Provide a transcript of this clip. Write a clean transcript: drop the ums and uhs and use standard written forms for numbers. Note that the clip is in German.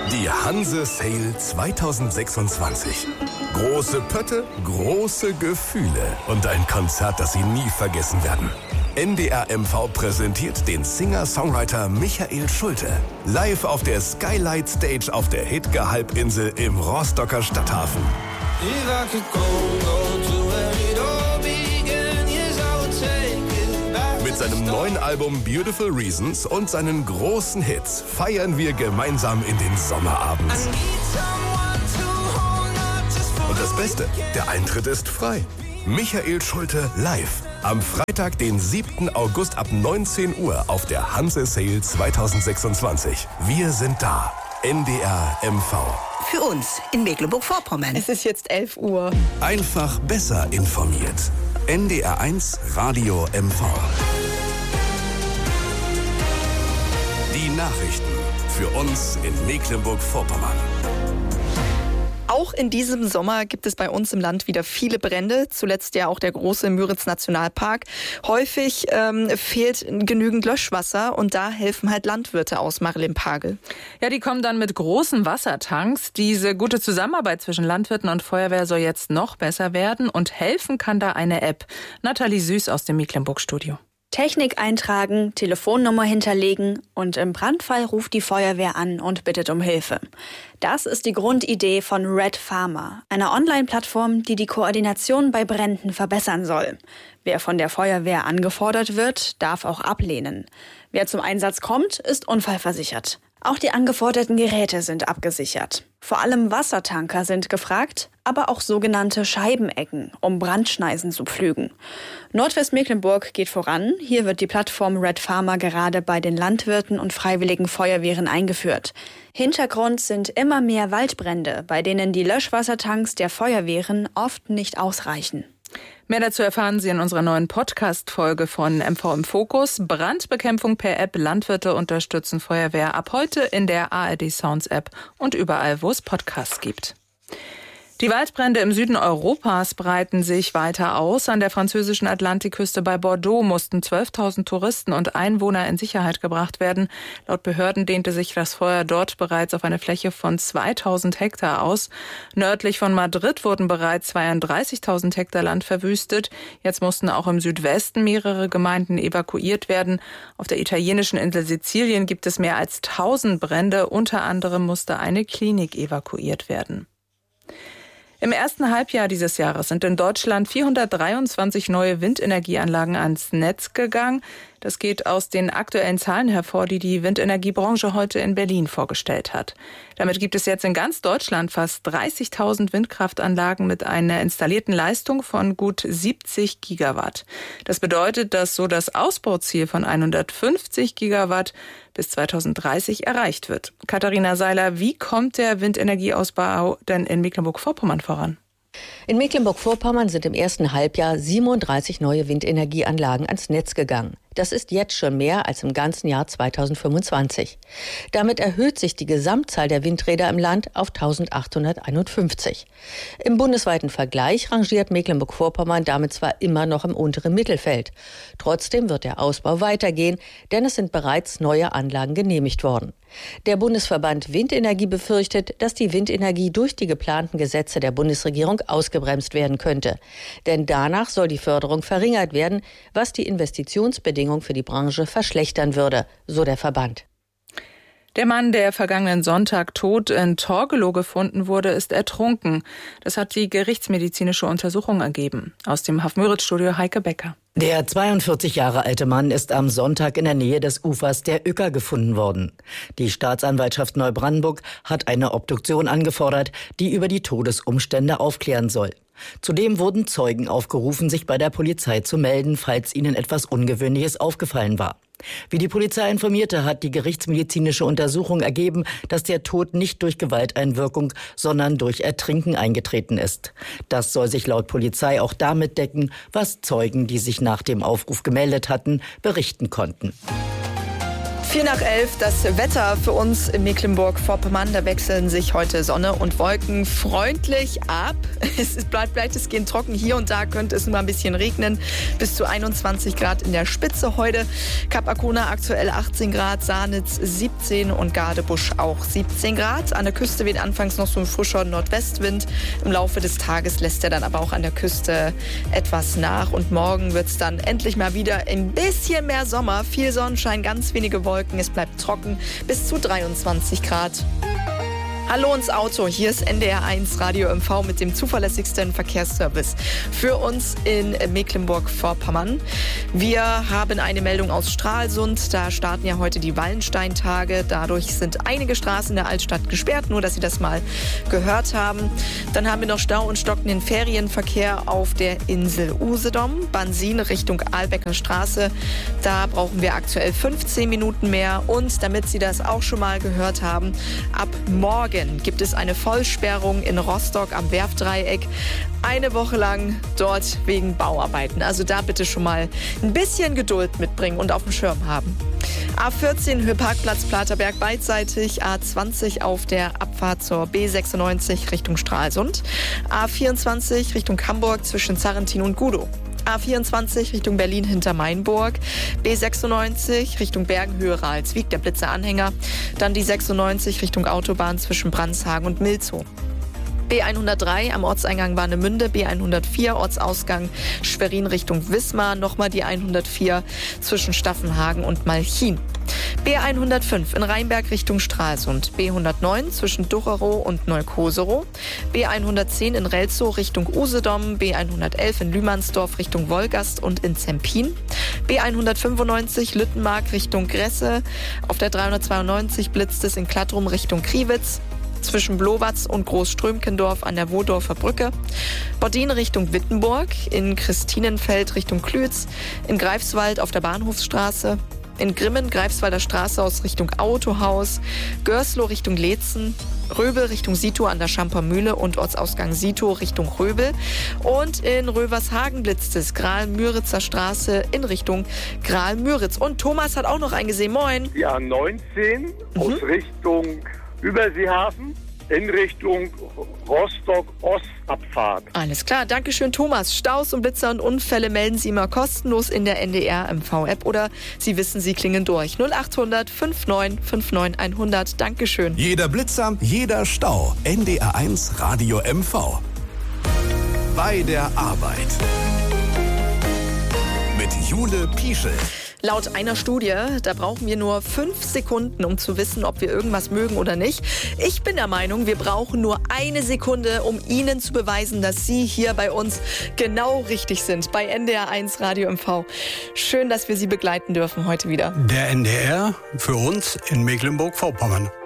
Die Hanse Sale 2026. Große Pötte, große Gefühle und ein Konzert, das Sie nie vergessen werden. NDR MV präsentiert den Singer-Songwriter Michael Schulte. Live auf der Skylight Stage auf der Hidge-Halbinsel im Rostocker Stadthafen. Mit seinem neuen Album Beautiful Reasons und seinen großen Hits feiern wir gemeinsam in den Sommerabend. Und das Beste, der Eintritt ist frei. Michael Schulte live. Am Freitag, den 7. August ab 19 Uhr auf der Hanse Sale 2026. Wir sind da. NDR MV. Für uns in Mecklenburg-Vorpommern. Es ist jetzt 11 Uhr. Einfach besser informiert. NDR 1 Radio MV. Die Nachrichten für uns in Mecklenburg-Vorpommern. Auch in diesem Sommer gibt es bei uns im Land wieder viele Brände. Zuletzt ja auch der große Müritz-Nationalpark. Häufig fehlt genügend Löschwasser und da helfen halt Landwirte aus, Marilyn Pagel. Ja, die kommen dann mit großen Wassertanks. Diese gute Zusammenarbeit zwischen Landwirten und Feuerwehr soll jetzt noch besser werden und helfen kann da eine App. Nathalie Süß aus dem Mecklenburg-Studio. Technik eintragen, Telefonnummer hinterlegen und im Brandfall ruft die Feuerwehr an und bittet um Hilfe. Das ist die Grundidee von Red Farmer, einer Online-Plattform, die die Koordination bei Bränden verbessern soll. Wer von der Feuerwehr angefordert wird, darf auch ablehnen. Wer zum Einsatz kommt, ist unfallversichert. Auch die angeforderten Geräte sind abgesichert. Vor allem Wassertanker sind gefragt, aber auch sogenannte Scheibenecken, um Brandschneisen zu pflügen. Nordwestmecklenburg geht voran. Hier wird die Plattform Red Farmer gerade bei den Landwirten und freiwilligen Feuerwehren eingeführt. Hintergrund sind immer mehr Waldbrände, bei denen die Löschwassertanks der Feuerwehren oft nicht ausreichen. Mehr dazu erfahren Sie in unserer neuen Podcast-Folge von MV im Fokus. Brandbekämpfung per App. Landwirte unterstützen Feuerwehr ab heute in der ARD Sounds App und überall, wo es Podcasts gibt. Die Waldbrände im Süden Europas breiten sich weiter aus. An der französischen Atlantikküste bei Bordeaux mussten 12.000 Touristen und Einwohner in Sicherheit gebracht werden. Laut Behörden dehnte sich das Feuer dort bereits auf eine Fläche von 2.000 Hektar aus. Nördlich von Madrid wurden bereits 32.000 Hektar Land verwüstet. Jetzt mussten auch im Südwesten mehrere Gemeinden evakuiert werden. Auf der italienischen Insel Sizilien gibt es mehr als 1.000 Brände. Unter anderem musste eine Klinik evakuiert werden. Im ersten Halbjahr dieses Jahres sind in Deutschland 423 neue Windenergieanlagen ans Netz gegangen. Das geht aus den aktuellen Zahlen hervor, die die Windenergiebranche heute in Berlin vorgestellt hat. Damit gibt es jetzt in ganz Deutschland fast 30.000 Windkraftanlagen mit einer installierten Leistung von gut 70 Gigawatt. Das bedeutet, dass so das Ausbauziel von 150 Gigawatt bis 2030 erreicht wird. Katharina Seiler, wie kommt der Windenergieausbau denn in Mecklenburg-Vorpommern voran? In Mecklenburg-Vorpommern sind im ersten Halbjahr 37 neue Windenergieanlagen ans Netz gegangen. Das ist jetzt schon mehr als im ganzen Jahr 2025. Damit erhöht sich die Gesamtzahl der Windräder im Land auf 1851. Im bundesweiten Vergleich rangiert Mecklenburg-Vorpommern damit zwar immer noch im unteren Mittelfeld. Trotzdem wird der Ausbau weitergehen, denn es sind bereits neue Anlagen genehmigt worden. Der Bundesverband Windenergie befürchtet, dass die Windenergie durch die geplanten Gesetze der Bundesregierung ausgebremst werden könnte. Denn danach soll die Förderung verringert werden, was die Investitionsbedingungen für die Branche verschlechtern würde, so der Verband. Der Mann, der vergangenen Sonntag tot in Torgelow gefunden wurde, ist ertrunken. Das hat die gerichtsmedizinische Untersuchung ergeben. Aus dem Haff-Müritz-Studio Heike Becker. Der 42 Jahre alte Mann ist am Sonntag in der Nähe des Ufers der Uecker gefunden worden. Die Staatsanwaltschaft Neubrandenburg hat eine Obduktion angefordert, die über die Todesumstände aufklären soll. Zudem wurden Zeugen aufgerufen, sich bei der Polizei zu melden, falls ihnen etwas Ungewöhnliches aufgefallen war. Wie die Polizei informierte, hat die gerichtsmedizinische Untersuchung ergeben, dass der Tod nicht durch Gewalteinwirkung, sondern durch Ertrinken eingetreten ist. Das soll sich laut Polizei auch damit decken, was Zeugen, die sich nach dem Aufruf gemeldet hatten, berichten konnten. 10:04, das Wetter für uns in Mecklenburg-Vorpommern. Da wechseln sich heute Sonne und Wolken freundlich ab. Es bleibt weitestgehend trocken. Hier und da könnte es nur ein bisschen regnen. Bis zu 21 Grad in der Spitze heute. Kap Arkona aktuell 18 Grad, Sahnitz 17 und Gadebusch auch 17 Grad. An der Küste weht anfangs noch so ein frischer Nordwestwind. Im Laufe des Tages lässt er dann aber auch an der Küste etwas nach. Und morgen wird es dann endlich mal wieder ein bisschen mehr Sommer. Viel Sonnenschein, ganz wenige Wolken. Es bleibt trocken, bis zu 23 Grad. Hallo ins Auto, hier ist NDR1 Radio MV mit dem zuverlässigsten Verkehrsservice für uns in Mecklenburg-Vorpommern. Wir haben eine Meldung aus Stralsund, da starten ja heute die Wallensteintage. Dadurch sind einige Straßen in der Altstadt gesperrt, nur dass Sie das mal gehört haben. Dann haben wir noch Stau und stockenden Ferienverkehr auf der Insel Usedom, Bansin Richtung Ahlbecker Straße. Da brauchen wir aktuell 15 Minuten mehr und damit Sie das auch schon mal gehört haben, ab morgen gibt es eine Vollsperrung in Rostock am Werftdreieck. Eine Woche lang dort wegen Bauarbeiten. Also da bitte schon mal ein bisschen Geduld mitbringen und auf dem Schirm haben. A14 Höheparkplatz Platerberg beidseitig, A20 auf der Abfahrt zur B96 Richtung Stralsund, A24 Richtung Hamburg zwischen Zarrentin und Gudow. A24 Richtung Berlin hinter Mainburg, B96 Richtung Bergenhöhe Ralswiek, der Blitzeranhänger, dann die 96 Richtung Autobahn zwischen Brandshagen und Milzow. B103 am Ortseingang Warnemünde, B104 Ortsausgang Schwerin Richtung Wismar, nochmal die 104 zwischen Staffenhagen und Malchin. B105 in Rheinberg Richtung Stralsund, B109 zwischen Ducherow und Neukoserow, B110 in Relzow Richtung Usedom, B111 in Lümansdorf Richtung Wolgast und in Zempin, B195 Lüttenmark Richtung Gresse, auf der 392 blitzt es in Klattrum Richtung Kriwitz, zwischen Blowatz und Großströmkendorf an der Wodorfer Brücke, Bordin Richtung Wittenburg, in Christinenfeld Richtung Klütz, in Greifswald auf der Bahnhofsstraße, in Grimmen, Greifswalder Straße aus Richtung Autohaus, Görslow Richtung Leetzen, Röbel Richtung Sito an der Schamper Mühle und Ortsausgang Sito Richtung Röbel. Und in Rövershagen blitzt es, Graal-Müritzer Straße in Richtung Graal-Müritz. Und Thomas hat auch noch eingesehen. Moin. Die A19 aus Richtung Überseehafen in Richtung Rostock-Ostabfahrt. Alles klar, dankeschön Thomas. Staus und Blitzer und Unfälle melden Sie immer kostenlos in der NDR MV-App oder Sie wissen, Sie klingen durch. 0800 59 59 100. Dankeschön. Jeder Blitzer, jeder Stau. NDR1 Radio MV. Bei der Arbeit. Mit Jule Pieschel. Laut einer Studie, da brauchen wir nur 5 Sekunden, um zu wissen, ob wir irgendwas mögen oder nicht. Ich bin der Meinung, wir brauchen nur 1 Sekunde, um Ihnen zu beweisen, dass Sie hier bei uns genau richtig sind. Bei NDR1 Radio MV. Schön, dass wir Sie begleiten dürfen heute wieder. Der NDR für uns in Mecklenburg-Vorpommern.